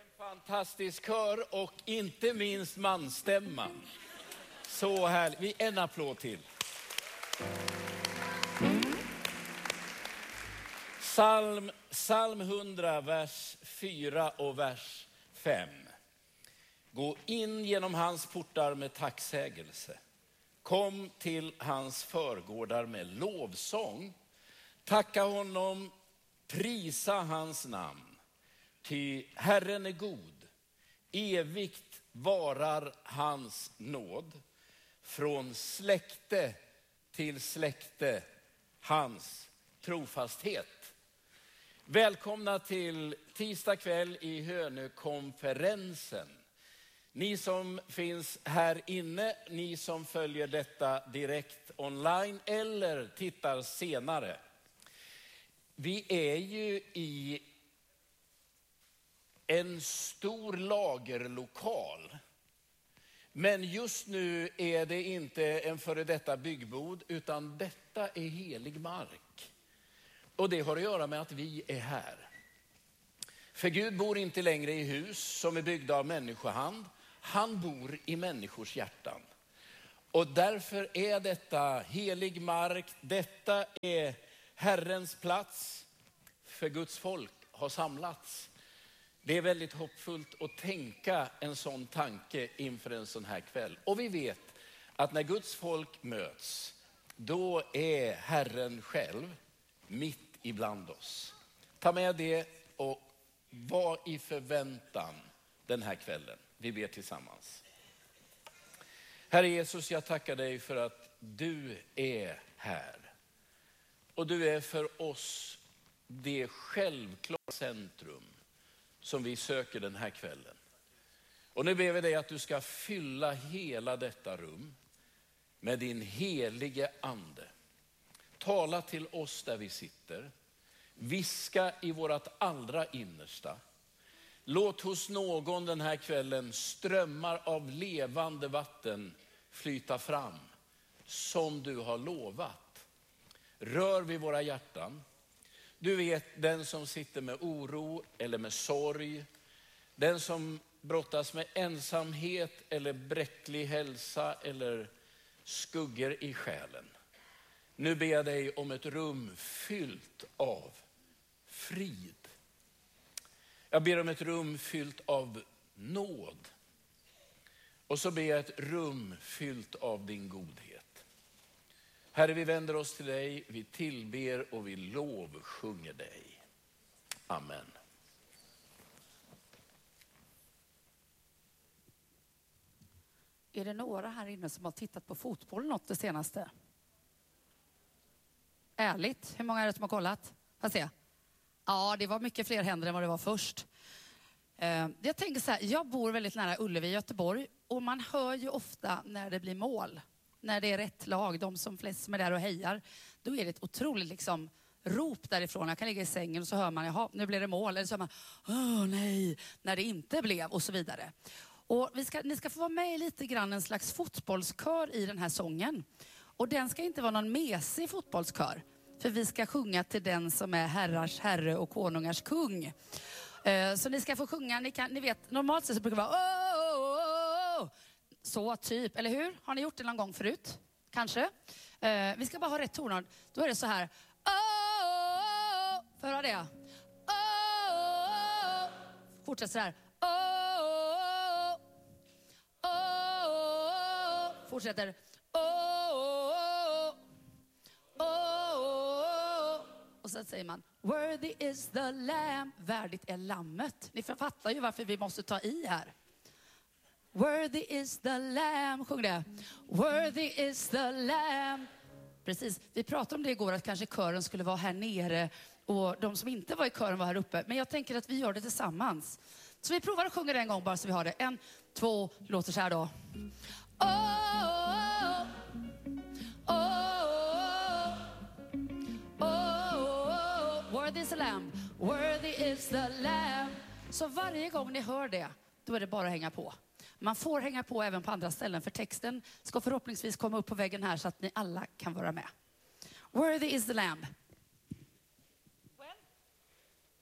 Fantastisk kör och inte minst manstämman. Så här, en applåd till. Psalm 100, vers 4 och vers 5. Gå in genom hans portar med tacksägelse. Kom till hans förgårdar med lovsång. Tacka honom, prisa hans namn. Ty Herren är god, evigt varar hans nåd. Från släkte till släkte hans trofasthet. Välkomna till tisdag kväll i Hönökonferensen. Ni som finns här inne, ni som följer detta direkt online eller tittar senare. Vi är ju i en stor lagerlokal. Men just nu är det inte en före detta byggbod, utan detta är helig mark. Och det har att göra med att vi är här. För Gud bor inte längre i hus som är byggda av människohand. Han bor i människors hjärtan. Och därför är detta helig mark. Detta är Herrens plats. För Guds folk har samlats. Det är väldigt hoppfullt att tänka en sån tanke inför en sån här kväll. Och vi vet att när Guds folk möts, då är Herren själv mitt ibland oss. Ta med det och var i förväntan den här kvällen. Vi ber tillsammans. Herre Jesus, jag tackar dig för att du är här. Och du är för oss det självklara centrum som vi söker den här kvällen. Och nu ber vi dig att du ska fylla hela detta rum med din helige ande. Tala till oss där vi sitter. Viska i vårat allra innersta. Låt hos någon den här kvällen strömmar av levande vatten flyta fram som du har lovat. Rör vid våra hjärtan. Du vet den som sitter med oro eller med sorg. Den som brottas med ensamhet eller bräcklig hälsa eller skuggor i själen. Nu ber jag dig om ett rum fyllt av frid. Jag ber om ett rum fyllt av nåd. Och så ber jag ett rum fyllt av din godhet. Herre, vi vänder oss till dig, vi tillber och vi lovsjunger dig. Amen. Är det några här inne som har tittat på fotboll något det senaste? Ärligt, hur många är det som har kollat? Får se. Ja, det var mycket fler händer än vad det var först. Jag tänker så här, jag bor väldigt nära Ullevi i Göteborg och man hör ju ofta när det blir mål. När det är rätt lag, de som flest som är där och hejar, då är det ett otroligt liksom rop därifrån. Jag kan ligga i sängen och så hör man, jaha, nu blir det mål. Eller så hör man, åh nej, när det inte blev och så vidare. Och ni ska få vara med i lite grann en slags fotbollskör i den här sången. Och den ska inte vara någon mesig fotbollskör. För vi ska sjunga till den som är herrars herre och konungars kung. Så ni ska få sjunga, ni vet, normalt sett så brukar det vara så typ, eller hur? Har ni gjort det någon gång förut? Kanske. Vi ska bara ha rätt tonart. Då är det så här. Får jag höra det? Fortsätt så här. Fortsätter. Och sen säger man, worthy is the lamb. Värdigt är lammet. Ni fattar ju varför vi måste ta i här. Worthy is the lamb. Sjung det. Worthy is the lamb. Precis. Vi pratade om det igår att kanske kören skulle vara här nere och de som inte var i kören var här uppe. Men jag tänker att vi gör det tillsammans. Så vi provar att sjunga det en gång bara så vi har det. 1, 2, låter så här då. Worthy is the lamb. Worthy is the lamb. Så varje gång ni hör det, då är det bara att hänga på. Man får hänga på även på andra ställen, för texten ska förhoppningsvis komma upp på väggen här så att ni alla kan vara med. Worthy is the lamb.